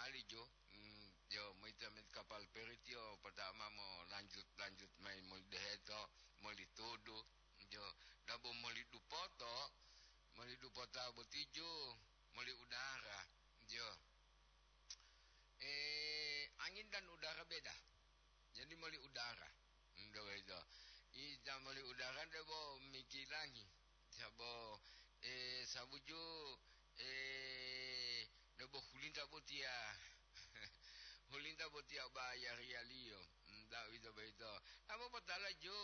balik jo. Jo mo ita met kapal peritio pertama mo lanjut main mo deheto mo litudu jo. Dabo mo lidupoto botijo mo li udara jo. Angin dan udara beda. Jadi mo li udara. Ndo itu. Ida mo li udara dabo mikilangi. Sabo sabuju dabo hulinta botia hulinta botia bayar rialio nda itu beito abo patala jo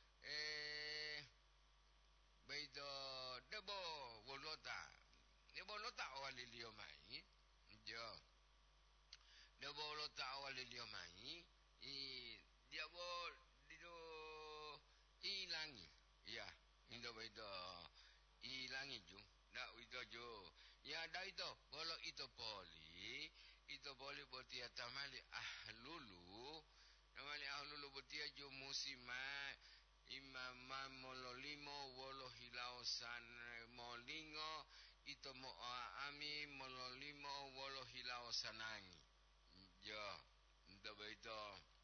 beito dabo wolota awalilio mai jo dabo wolota awalilio mai dia bo dido ilangi ya indo beito ilangi jo. Da itu jo. Ya da itu bolo itu poli botia tamali ahlulu botia jo musima imama mololimo wolo hilausan molingo itu mo ami mololimo wolo hilausanangi jo ndo beito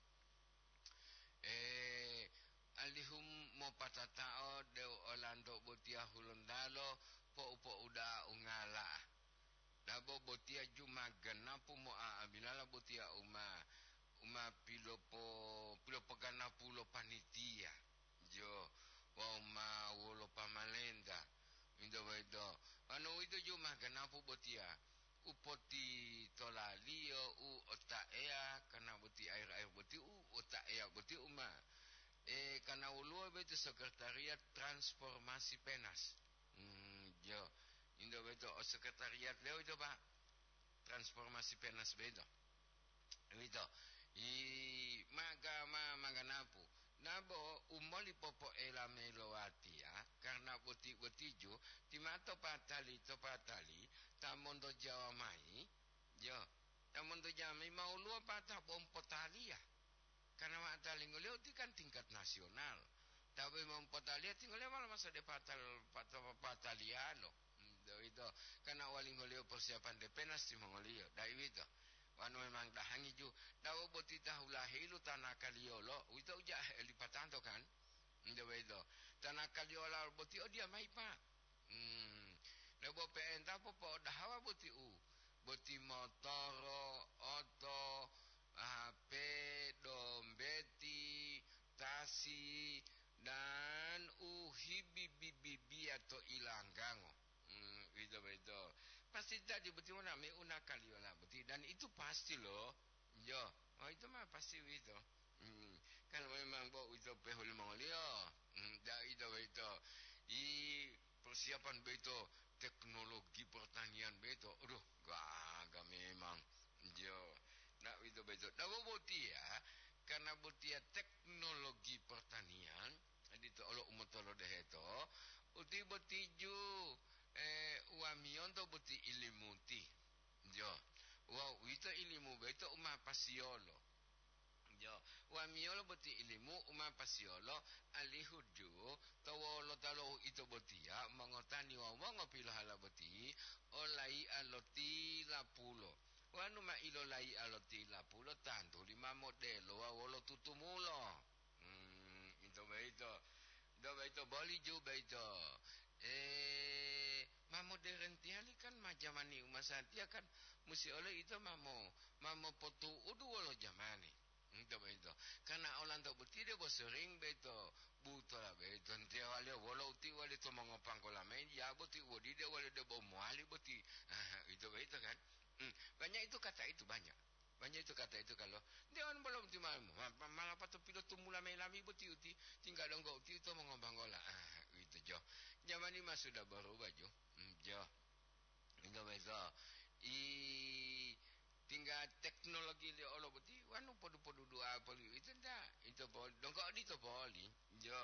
alihum mo patatao de olando botia hulundalo po uda ungala dabo botia juma ganapu mo abilala botia uma pilopo ganapu lo panitia jo wa uma wolo pamalenda indo wedo ano itu juma ganapu botia upoti tolalio otaea kana boti air boti otaea boti uma kana ulu betu sekretariat transformasi penas jo indo beto sekretariat leo itu pak transformasi penas beto itu maganapu nabo umoli popo elamelowati ya karena boti-botijo timato patali tamondo jawa mai jo tamondo jawa mai mau lu patah bom potali ya karena matali ngoleo itu kan tingkat nasional tapi mempotalia tinggalnya malah masa de pataliano itu karena wali ngoleo persiapan de penas di mongolio dai itu wanu memang dahangi ju dawo boti tahulahilu tanah kaliolo itu uja lipatanto kan ndo itu tanah kaliola boti dia mai pa lebo penta popo dahawa boti motoro oto HP dombeti tasi dan bibi atau ilanggango itu pasti tadi betul mana me una kaliola betul dan itu pasti loh jo itu mah pasti itu kan memang bawa itu pehul mongolio dah itu i persiapan beto teknologi pertanian beto aduh gak memang jo nak itu beto dah boti ya karena boti ya teknologi pertanian itu olo umotolo deheto uti boti ju uamion to boti ilimuti jo wow itu ilimu beto uma pasiolo jo uamiolo boti ilimu uma pasiolo alihuju tawolo talo itu boti ya mengotani wa ngopilah boti olai aloti lapulo wanu ma ilo lai aloti lapulo tanto lima modelo wolo tutumulo itu beito boli ju beito ma modern tiali kan majamani umasantia kan musi oleh itu mamo potu udu wolo jamani itu beito karena orang tak beti dia sering beito buto lah beito dia wale wolo uti wale to mangopang kola main ya boti wodi dia wale dia bomwali boti itu beito kan banyak itu kata itu banyak itu kata itu kalau dia orang belum timal malah patut pilot tumula melami beti uti tinggal dong uti itu mengobang gola itu jo zaman ini mah sudah berubah jo jo enggak bezo tinggal teknologi le olo beti wanu podu dua poli itu ndak itu poli dong kok di to poli jo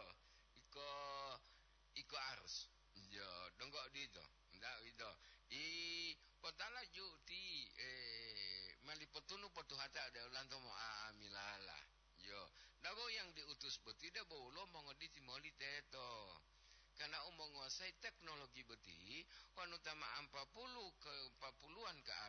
iko arus jo dong kok di to ndak itu potala juti malipotunu potuhata ada ulanto mo amilala yo dabo yang diutus beti dabo lo mongodi timoli teto karena menguasai teknologi beti wanutama 40 ke 40-an ke